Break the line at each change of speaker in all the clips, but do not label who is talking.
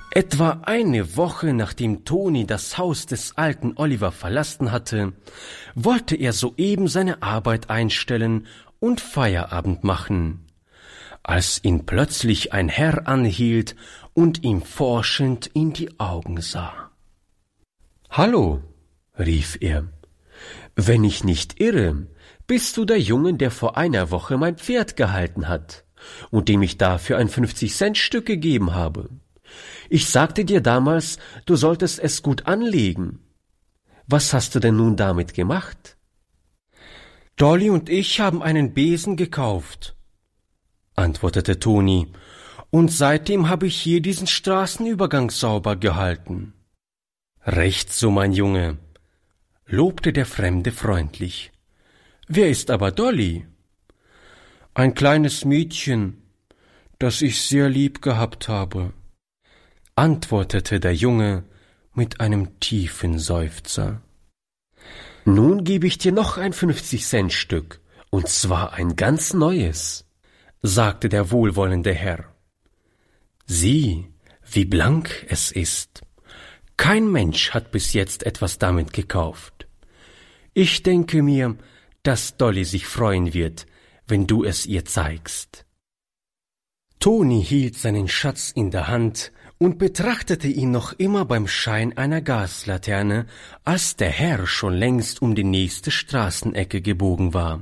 Etwa eine Woche nachdem Toni das Haus des alten Oliver verlassen hatte, wollte er soeben seine Arbeit einstellen und Feierabend machen, als ihn plötzlich ein Herr anhielt und ihm forschend in die Augen sah. »Hallo«, rief er, »wenn ich nicht irre, bist du der Junge, der vor einer Woche mein Pferd gehalten hat und dem ich dafür ein 50-Cent-Stück gegeben habe. Ich sagte dir damals, du solltest es gut anlegen. Was hast du denn nun damit gemacht?« »Dolly und ich haben einen Besen gekauft«, antwortete Toni, »und seitdem habe ich hier diesen Straßenübergang sauber gehalten.« »Recht so, mein Junge«, lobte der Fremde freundlich. »Wer ist aber Dolly?« »Ein kleines Mädchen, das ich sehr lieb gehabt habe«, antwortete der Junge mit einem tiefen Seufzer. »Nun gebe ich dir noch ein 50-Cent-Stück, und zwar ein ganz neues«, sagte der wohlwollende Herr. »Sieh, wie blank es ist. Kein Mensch hat bis jetzt etwas damit gekauft. Ich denke mir, dass Dolly sich freuen wird, wenn du es ihr zeigst.« Toni hielt seinen Schatz in der Hand und betrachtete ihn noch immer beim Schein einer Gaslaterne, als der Herr schon längst um die nächste Straßenecke gebogen war.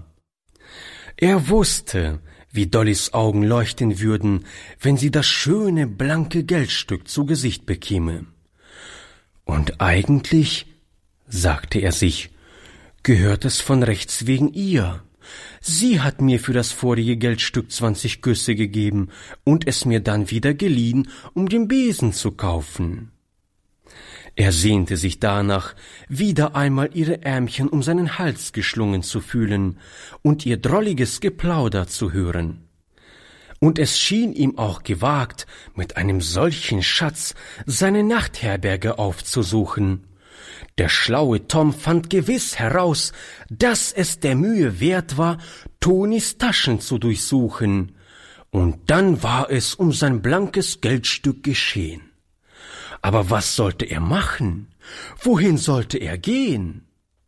Er wusste, wie Dollys Augen leuchten würden, wenn sie das schöne, blanke Geldstück zu Gesicht bekäme. Und eigentlich, sagte er sich, gehört es von Rechts wegen ihr. Sie hat mir für das vorige Geldstück 20 Güsse gegeben und es mir dann wieder geliehen, um den Besen zu kaufen. Er sehnte sich danach, wieder einmal ihre Ärmchen um seinen Hals geschlungen zu fühlen und ihr drolliges Geplauder zu hören. Und es schien ihm auch gewagt, mit einem solchen Schatz seine Nachtherberge aufzusuchen. Der schlaue Tom fand gewiss heraus, dass es der Mühe wert war, Tonis Taschen zu durchsuchen, und dann war es um sein blankes Geldstück geschehen. Aber was sollte er machen? Wohin sollte er gehen?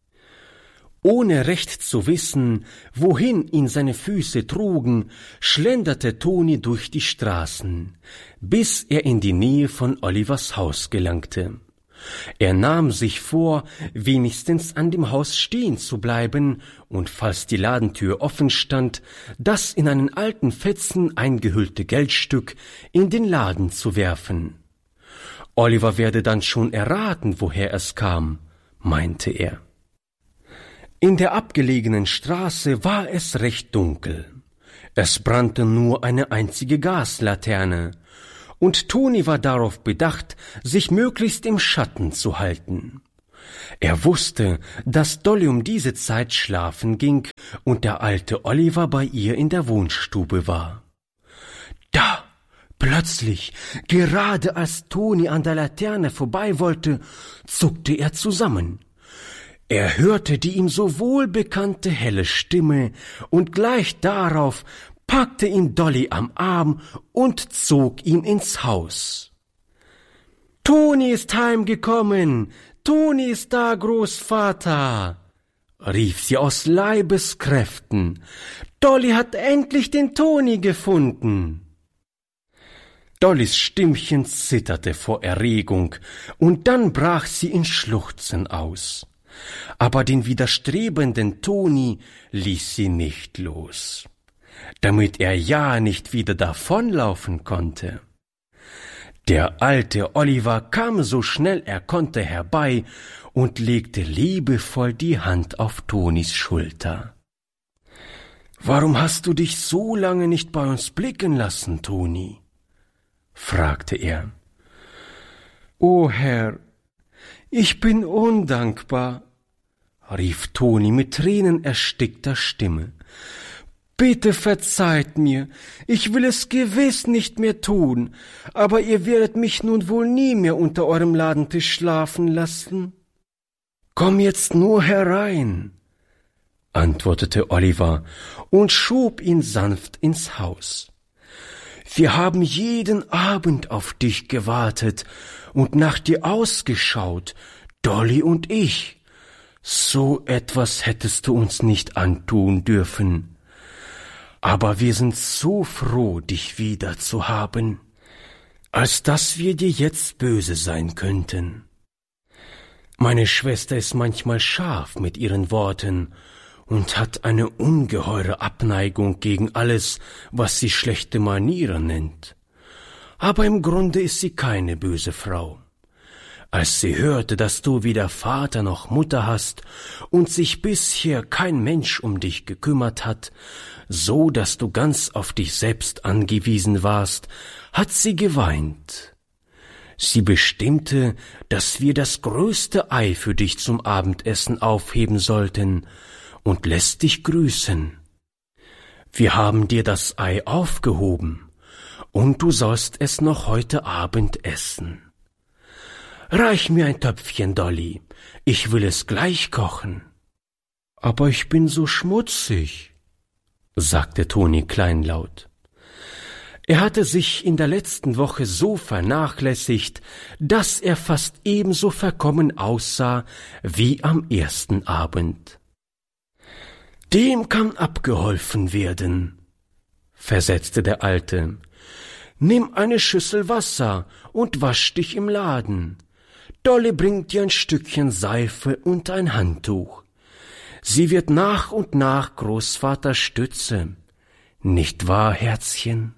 Ohne recht zu wissen, wohin ihn seine Füße trugen, schlenderte Toni durch die Straßen, bis er in die Nähe von Olivers Haus gelangte. Er nahm sich vor, wenigstens an dem Haus stehen zu bleiben und, falls die Ladentür offen stand, das in einen alten Fetzen eingehüllte Geldstück in den Laden zu werfen. Oliver werde dann schon erraten, woher es kam, meinte er. In der abgelegenen Straße war es recht dunkel. Es brannte nur eine einzige Gaslaterne, und Toni war darauf bedacht, sich möglichst im Schatten zu halten. Er wusste, dass Dolly um diese Zeit schlafen ging und der alte Oliver bei ihr in der Wohnstube war. Da, plötzlich, gerade als Toni an der Laterne vorbei wollte, zuckte er zusammen. Er hörte die ihm so wohlbekannte helle Stimme, und gleich darauf packte ihn Dolly am Arm und zog ihn ins Haus. »Toni ist heimgekommen! Toni ist da, Großvater!« rief sie aus Leibeskräften. »Dolly hat endlich den Toni gefunden!« Dollys Stimmchen zitterte vor Erregung, und dann brach sie in Schluchzen aus. Aber den widerstrebenden Toni ließ sie nicht los, damit er ja nicht wieder davonlaufen konnte. Der alte Oliver kam so schnell er konnte herbei und legte liebevoll die Hand auf Tonis Schulter. »Warum hast du dich so lange nicht bei uns blicken lassen, Toni?« fragte er. »O Herr, ich bin undankbar«, rief Toni mit tränenerstickter Stimme. »Bitte verzeiht mir, ich will es gewiss nicht mehr tun, aber ihr werdet mich nun wohl nie mehr unter eurem Ladentisch schlafen lassen.« »Komm jetzt nur herein«, antwortete Oliver und schob ihn sanft ins Haus. Wir haben jeden Abend auf dich gewartet und nach dir ausgeschaut, Dolly und ich. So etwas hättest du uns nicht antun dürfen. Aber wir sind so froh, dich wieder zu haben, als dass wir dir jetzt böse sein könnten. Meine Schwester ist manchmal scharf mit ihren Worten und hat eine ungeheure Abneigung gegen alles, was sie schlechte Manieren nennt. Aber im Grunde ist sie keine böse Frau. Als sie hörte, dass du weder Vater noch Mutter hast und sich bisher kein Mensch um dich gekümmert hat, so dass du ganz auf dich selbst angewiesen warst, hat sie geweint. Sie bestimmte, dass wir das größte Ei für dich zum Abendessen aufheben sollten und lässt dich grüßen. Wir haben dir das Ei aufgehoben und du sollst es noch heute Abend essen. Reich mir ein Töpfchen, Dolly, ich will es gleich kochen. Aber ich bin so schmutzig, sagte Toni kleinlaut. Er hatte sich in der letzten Woche so vernachlässigt, dass er fast ebenso verkommen aussah wie am ersten Abend. »Dem kann abgeholfen werden«, versetzte der Alte. »Nimm eine Schüssel Wasser und wasch dich im Laden. Dolly bringt dir ein Stückchen Seife und ein Handtuch. Sie wird nach und nach Großvaters Stütze. Nicht wahr, Herzchen?«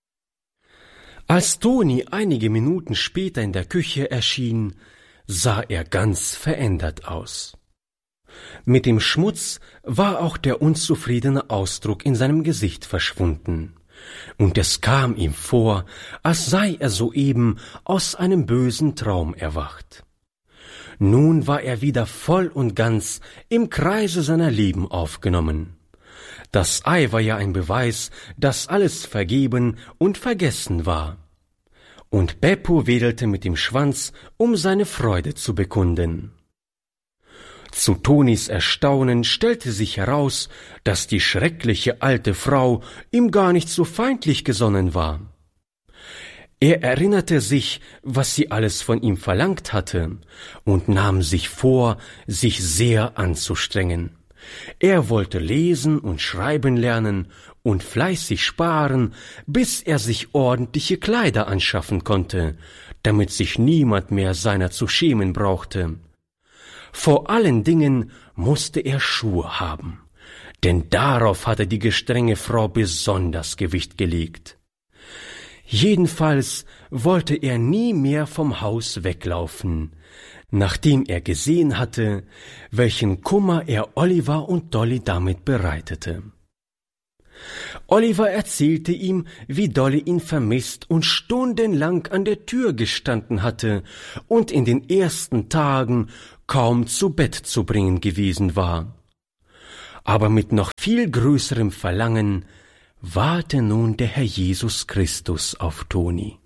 Als Toni einige Minuten später in der Küche erschien, sah er ganz verändert aus. Mit dem Schmutz war auch der unzufriedene Ausdruck in seinem Gesicht verschwunden, und es kam ihm vor, als sei er soeben aus einem bösen Traum erwacht. Nun war er wieder voll und ganz im Kreise seiner Lieben aufgenommen. Das Ei war ja ein Beweis, dass alles vergeben und vergessen war. Und Beppo wedelte mit dem Schwanz, um seine Freude zu bekunden. Zu Tonis Erstaunen stellte sich heraus, dass die schreckliche alte Frau ihm gar nicht so feindlich gesonnen war. Er erinnerte sich, was sie alles von ihm verlangt hatte, und nahm sich vor, sich sehr anzustrengen. Er wollte lesen und schreiben lernen und fleißig sparen, bis er sich ordentliche Kleider anschaffen konnte, damit sich niemand mehr seiner zu schämen brauchte. Vor allen Dingen musste er Schuhe haben, denn darauf hatte die gestrenge Frau besonders Gewicht gelegt. Jedenfalls wollte er nie mehr vom Haus weglaufen, nachdem er gesehen hatte, welchen Kummer er Oliver und Dolly damit bereitete. Oliver erzählte ihm, wie Dolly ihn vermisst und stundenlang an der Tür gestanden hatte und in den ersten Tagen kaum zu Bett zu bringen gewesen war. Aber mit noch viel größerem Verlangen warte nun der Herr Jesus Christus auf Toni.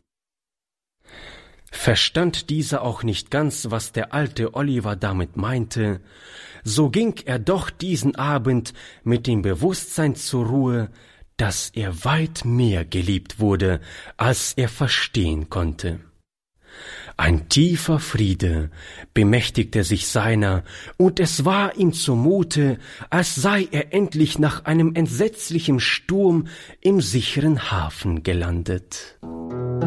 Verstand dieser auch nicht ganz, was der alte Oliver damit meinte, so ging er doch diesen Abend mit dem Bewusstsein zur Ruhe, dass er weit mehr geliebt wurde, als er verstehen konnte. Ein tiefer Friede bemächtigte sich seiner, und es war ihm zumute, als sei er endlich nach einem entsetzlichen Sturm im sicheren Hafen gelandet.